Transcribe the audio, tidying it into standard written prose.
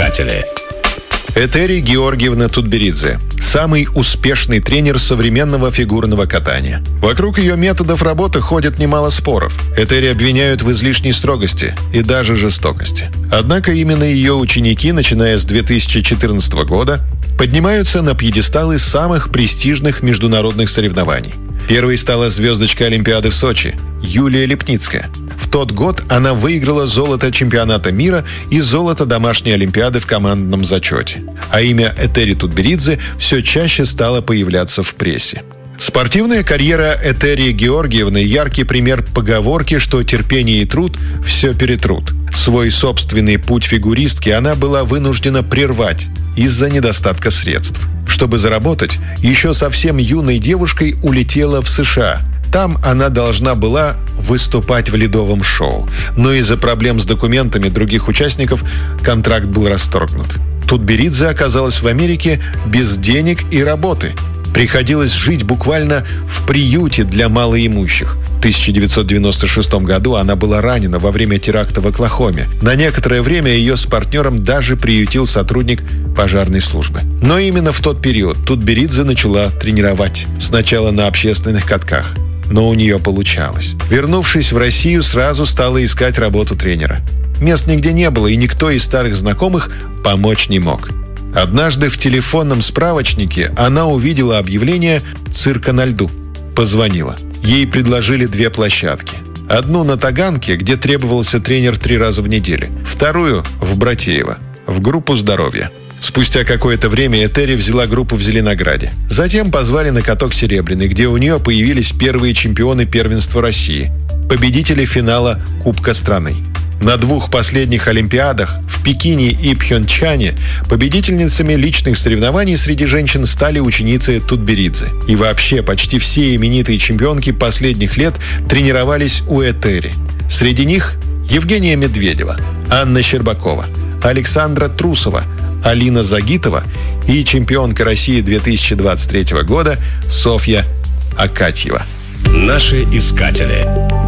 искатели. Этери Георгиевна Тутберидзе – самый успешный тренер современного фигурного катания. Вокруг ее методов работы ходит немало споров. Этери обвиняют в излишней строгости и даже жестокости. Однако именно ее ученики, начиная с 2014 года, поднимаются на пьедесталы самых престижных международных соревнований. Первой стала звездочка Олимпиады в Сочи – Юлия Липницкая. В тот год она выиграла золото чемпионата мира и золото домашней Олимпиады в командном зачете. А имя Этери Тутберидзе все чаще стало появляться в прессе. Спортивная карьера Этери Георгиевны – яркий пример поговорки, что терпение и труд все перетрут. Свой собственный путь фигуристки она была вынуждена прервать из-за недостатка средств. Чтобы заработать, еще совсем юной девушкой улетела в США. Там она должна была выступать в ледовом шоу. Но из-за проблем с документами других участников контракт был расторгнут. Тутберидзе оказалась в Америке без денег и работы. Приходилось жить буквально в приюте для малоимущих. В 1996 году она была ранена во время теракта в Оклахоме. На некоторое время ее с партнером даже приютил сотрудник пожарной службы. Но именно в тот период Тутберидзе начала тренировать. Сначала на общественных катках. Но у нее получалось. Вернувшись в Россию, сразу стала искать работу тренера. Мест нигде не было, и никто из старых знакомых помочь не мог. Однажды в телефонном справочнике она увидела объявление «Цирка на льду». Позвонила. Ей предложили 2 площадки. Одну на Таганке, где требовался тренер 3 раза в неделю. Вторую – в Братеево, в группу «Здоровье». Спустя какое-то время Этери взяла группу в Зеленограде. Затем позвали на каток «Серебряный», где у нее появились первые чемпионы первенства России, победители финала Кубка страны. На 2 последних Олимпиадах в Пекине и Пхьончхане победительницами личных соревнований среди женщин стали ученицы Тутберидзе. И вообще почти все именитые чемпионки последних лет тренировались у Этери. Среди них Евгения Медведева, Анна Щербакова, Александра Трусова, Алина Загитова и чемпионка России 2023 года Софья Акатьева. Наши искатели.